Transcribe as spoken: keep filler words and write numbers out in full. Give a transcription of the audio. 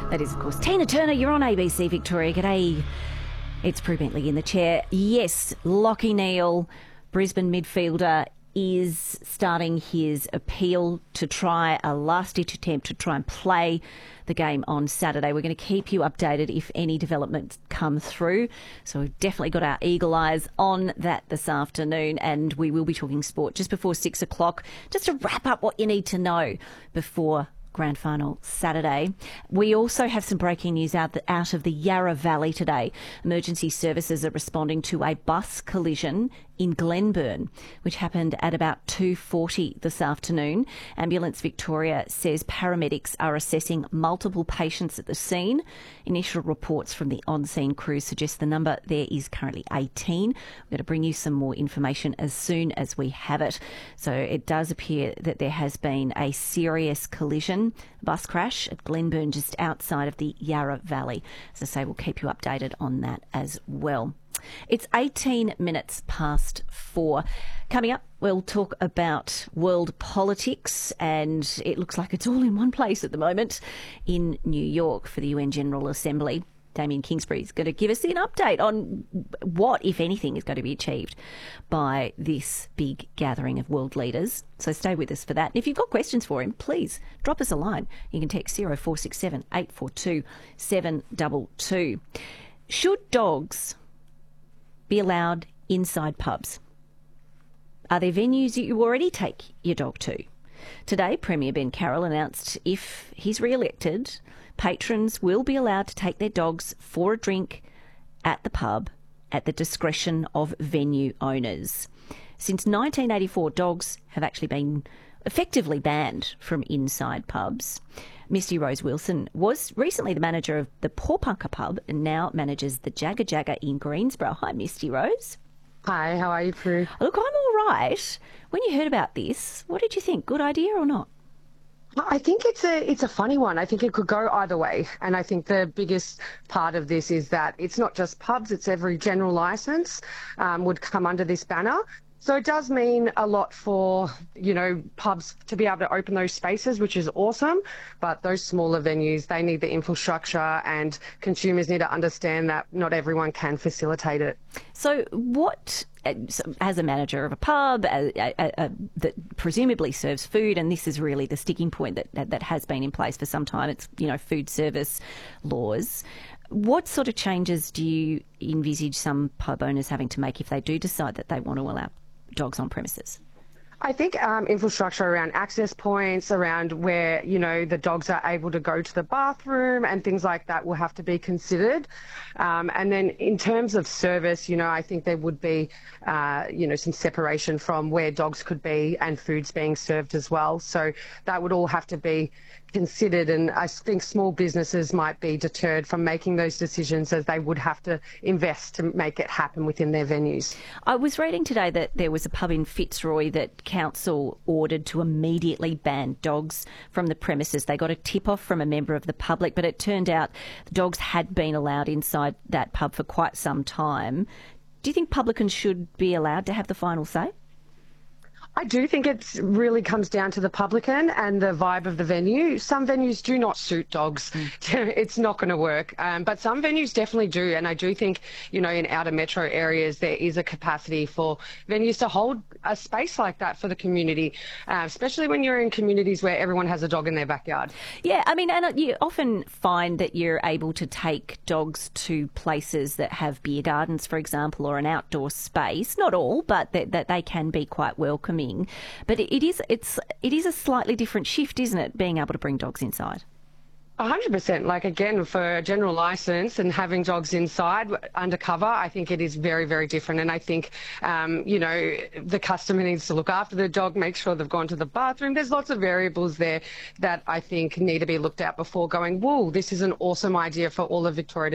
That is, of course, Tina Turner. You're on A B C Victoria. G'day. It's Prue Bentley in the chair. Yes, Lachie Neale, Brisbane midfielder, is starting his appeal to try a last-ditch attempt to try and play the game on Saturday. We're going to keep you updated if any developments come through. So we've definitely got our eagle eyes on that this afternoon, and we will be talking sport just before six o'clock, just to wrap up what you need to know before Grand Final Saturday. We also have some breaking news out, the, out of the Yarra Valley today. Emergency services are responding to a bus collision in Glenburn, which happened at about two forty this afternoon. Ambulance Victoria says paramedics are assessing multiple patients at the scene. Initial reports from the on-scene crew suggest the number there is currently eighteen. We're going to bring you some more information as soon as we have it. So it does appear that there has been a serious collision, bus crash at Glenburn, just outside of the Yarra Valley. As I say, we'll keep you updated on that as well. It's eighteen minutes past four. Coming up, we'll talk about world politics, and it looks like it's all in one place at the moment in New York for the U N General Assembly. Damien Kingsbury is going to give us an update on what, if anything, is going to be achieved by this big gathering of world leaders. So stay with us for that. And if you've got questions for him, please drop us a line. You can text zero four six seven, eight four two, seven two two. Should dogs be allowed inside pubs? Are there venues that you already take your dog to? Today, Premier Ben Carroll announced if he's re-elected, patrons will be allowed to take their dogs for a drink at the pub at the discretion of venue owners. Since nineteen eighty-four, dogs have actually been effectively banned from inside pubs. Misty Rose Wilson was recently the manager of the Pawpunka pub and now manages the Jagga Jagga in Greensboro. Hi, Misty Rose. Hi, how are you, Prue? Look, I'm all right. When you heard about this, what did you think? Good idea or not? I think it's a it's a funny one. I think it could go either way. And I think the biggest part of this is that it's not just pubs, it's every general licence um, would come under this banner. So it does mean a lot for, you know, pubs to be able to open those spaces, which is awesome. But those smaller venues, they need the infrastructure, and consumers need to understand that not everyone can facilitate it. So what, as a manager of a pub a, a, a, that presumably serves food, and this is really the sticking point that, that, that has been in place for some time, it's, you know, food service laws. What sort of changes do you envisage some pub owners having to make if they do decide that they want to allow dogs on premises? I think um, infrastructure around access points, around where, you know, the dogs are able to go to the bathroom and things like that will have to be considered. Um, and then in terms of service, you know, I think there would be, uh, you know, some separation from where dogs could be and foods being served as well. So that would all have to be considered, and I think small businesses might be deterred from making those decisions, as they would have to invest to make it happen within their venues. I was reading today that there was a pub in Fitzroy that council ordered to immediately ban dogs from the premises. They got a tip-off from a member of the public, but it turned out the dogs had been allowed inside that pub for quite some time. Do you think publicans should be allowed to have the final say? I do think it really comes down to the publican and the vibe of the venue. Some venues do not suit dogs. Mm. It's not going to work. Um, but some venues definitely do. And I do think, you know, in outer metro areas, there is a capacity for venues to hold a space like that for the community, uh, especially when you're in communities where everyone has a dog in their backyard. Yeah, I mean, and you often find that you're able to take dogs to places that have beer gardens, for example, or an outdoor space. Not all, but that, that they can be quite welcoming. But it is it's it is a slightly different shift, isn't it, being able to bring dogs inside? A hundred percent. Like, again, for a general license and having dogs inside undercover, I think it is very, very different. And I think, um, you know, the customer needs to look after the dog, make sure they've gone to the bathroom. There's lots of variables there that I think need to be looked at before going, whoa, this is an awesome idea for all of Victoria to